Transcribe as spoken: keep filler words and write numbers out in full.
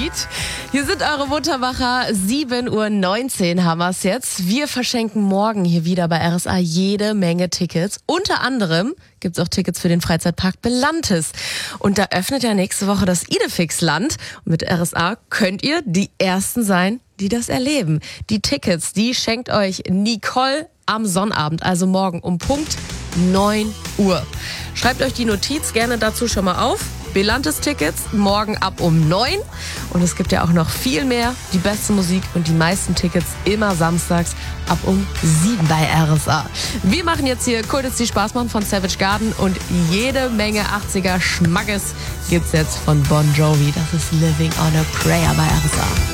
Lied. Hier sind eure Muntermacher. sieben Uhr neunzehn haben wir es jetzt. Wir verschenken morgen hier wieder bei R S A jede Menge Tickets. Unter anderem gibt es auch Tickets für den Freizeitpark Belantis. Und da öffnet ja nächste Woche das Idefix-Land. Und mit R S A könnt ihr die Ersten sein, die das erleben. Die Tickets, die schenkt euch Nicole am Sonnabend, also morgen um Punkt neun Uhr. Schreibt euch die Notiz gerne dazu schon mal auf. Belantis-Tickets morgen ab um neun. Und es gibt ja auch noch viel mehr. Die beste Musik und die meisten Tickets immer samstags ab um sieben bei R S A. Wir machen jetzt hier Cool, die Spaß machen von Savage Garden und jede Menge achtziger Schmackes gibt's jetzt von Bon Jovi. Das ist Living on a Prayer bei R S A.